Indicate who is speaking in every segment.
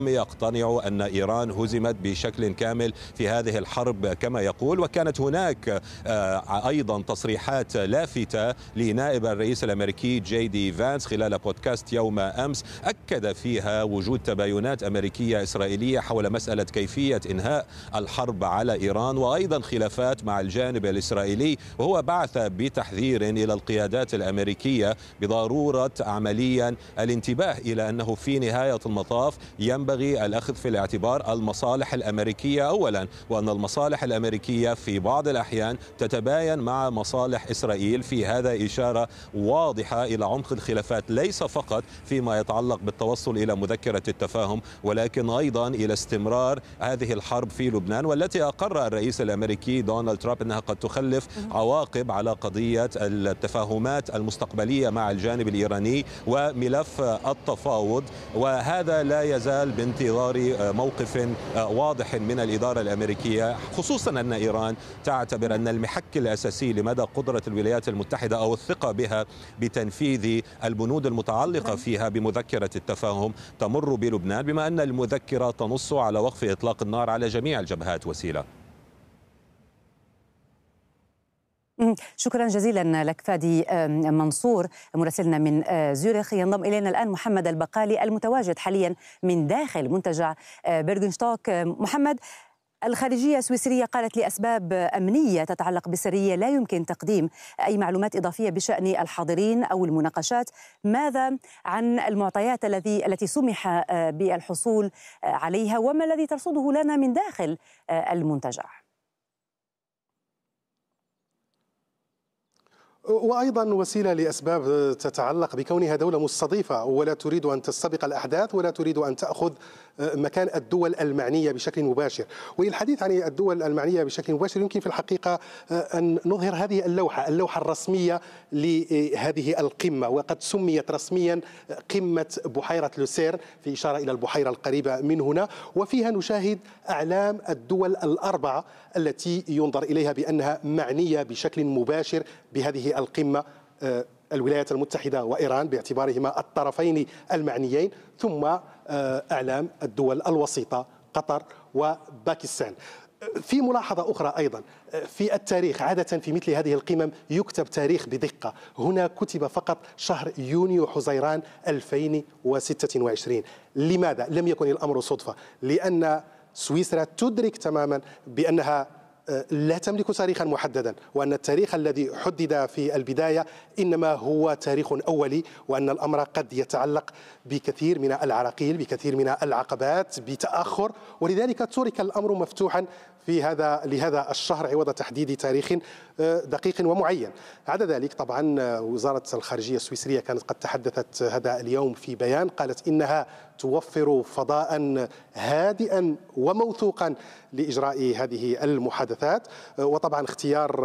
Speaker 1: يقتنع أن إيران هزمت بشكل كامل في هذه الحرب كما يقول. وكانت هناك أيضا تصريحات لافتة لنائب الرئيس الأمريكي جي دي فانس خلال بودكاست يوم أمس أكد فيها وجود تباينات أمريكية إسرائيلية حول مسألة كيفية إنهاء الحرب على إيران، وأيضا خلافات مع الجانب الإسرائيلي. وهو بعث بتحذير إلى القيادات الأمريكية بضرورة عمليا الانتباه إلى أنه في نهاية المطاف ينبغي الأخذ في الاعتبار المصالح الأمريكية أولا، وأن المصالح الأمريكية في بعض الأحيان تتباين مع مصالح إسرائيل. في هذا إشارة واضحة إلى عمق الخلافات، ليس فقط فيما يتعلق بالتوصل إلى مذكرة التفاهم، ولكن أيضا إلى استمرار هذه الحرب في لبنان، والتي أقر الرئيس الأمريكي دونالد ترامب أنها قد تخلف عواقب على قضية التفاهمات المستقبلية مع الجانب الإيراني وملف التفاوض. وهذا لا يزال بانتظار موقف واضح من الإدارة الأمريكية، خصوصا أن إيران تعتبر أن المحك الأساسي لمدى قدرة الولايات المتحدة أو الثقة بها بتنفيذ البنود المتعلقة فيها بمذكرة التفاهم تمر بلبنان، بما أن المذكرة تنص على وقف إطلاق النار على جميع الجبهات. وسيلة.
Speaker 2: شكرا جزيلا لك فادي منصور مراسلنا من زيورخ. ينضم إلينا الآن محمد البقالي المتواجد حاليا من داخل منتجع بيرغنشتوك. محمد، الخارجية السويسرية قالت لأسباب أمنية تتعلق بالسرية لا يمكن تقديم أي معلومات إضافية بشأن الحاضرين أو المناقشات. ماذا عن المعطيات التي سمح بالحصول عليها، وما الذي ترصده لنا من داخل المنتجع؟
Speaker 3: وأيضا وسيلة لأسباب تتعلق بكونها دولة مستضيفة ولا تريد أن تستبق الأحداث ولا تريد أن تأخذ مكان الدول المعنية بشكل مباشر. وللحديث عن الدول المعنية بشكل مباشر يمكن في الحقيقة أن نظهر هذه اللوحة الرسمية لهذه القمة، وقد سميت رسميا قمة بحيرة لوسير في إشارة إلى البحيرة القريبة من هنا، وفيها نشاهد أعلام الدول الأربعة التي ينظر إليها بأنها معنية بشكل مباشر بهذه القمة: الولايات المتحدة وإيران باعتبارهما الطرفين المعنيين، ثم أعلام الدول الوسيطة قطر وباكستان. في ملاحظة أخرى أيضا في التاريخ، عادة في مثل هذه القمم يكتب تاريخ بدقة، هنا كتب فقط شهر يونيو حزيران 2026. لماذا؟ لم يكن الأمر صدفة، لأن سويسرا تدرك تماما بأنها لا تملك تاريخا محددا، وأن التاريخ الذي حدد في البداية إنما هو تاريخ أولي، وأن الأمر قد يتعلق بكثير من العراقيل، بكثير من العقبات، بتأخر، ولذلك ترك الأمر مفتوحا لهذا الشهر عوض تحديد تاريخ دقيق ومعين. عدا ذلك طبعا وزارة الخارجية السويسرية كانت قد تحدثت هذا اليوم في بيان، قالت إنها توفر فضاء هادئا وموثوقا لإجراء هذه المحادثات. وطبعا اختيار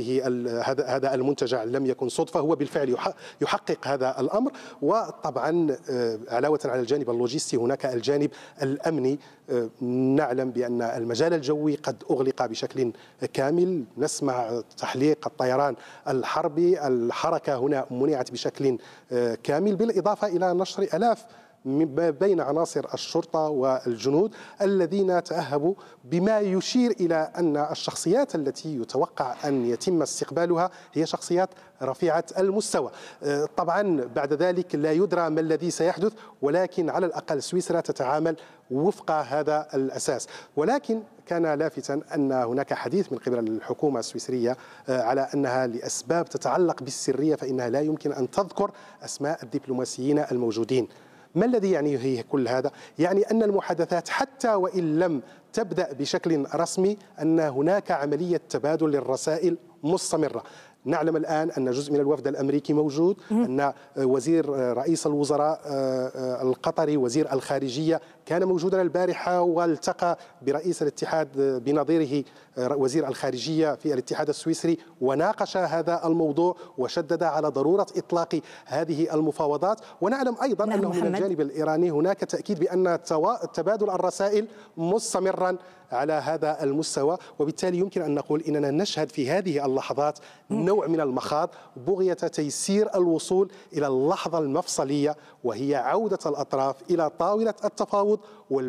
Speaker 3: هذا المنتجع لم يكن صدفة، هو بالفعل يحقق هذا الأمر. وطبعا علاوة على الجانب اللوجستي هناك الجانب الأمني. نعلم بأن المجال الجوي قد أغلق بشكل كامل، نسمع تحليق الطيران الحربي، الحركة هنا منعت بشكل كامل، بالإضافة إلى نشر آلاف بين عناصر الشرطة والجنود الذين تأهبوا، بما يشير إلى أن الشخصيات التي يتوقع أن يتم استقبالها هي شخصيات رفيعة المستوى. طبعا بعد ذلك لا يدرى ما الذي سيحدث، ولكن على الأقل سويسرا تتعامل وفق هذا الأساس. ولكن كان لافتا أن هناك حديث من قبل الحكومة السويسرية على أنها لأسباب تتعلق بالسرية فإنها لا يمكن أن تذكر أسماء الدبلوماسيين الموجودين. ما الذي يعنيه كل هذا؟ يعني أن المحادثات حتى وإن لم تبدأ بشكل رسمي أن هناك عملية تبادل للرسائل مستمرة. نعلم الآن أن جزء من الوفد الأمريكي موجود، أن رئيس الوزراء القطري وزير الخارجية كان موجودا البارحة والتقى برئيس الاتحاد بنظيره وزير الخارجية في الاتحاد السويسري، وناقش هذا الموضوع وشدد على ضرورة إطلاق هذه المفاوضات. ونعلم أيضا أنه من الجانب الإيراني هناك تأكيد بأن تبادل الرسائل مستمرا على هذا المستوى، وبالتالي يمكن أن نقول إننا نشهد في هذه اللحظات نوع من المخاض بغية تيسير الوصول إلى اللحظة المفصلية، وهي عودة الأطراف إلى طاولة التفاوض التفاوض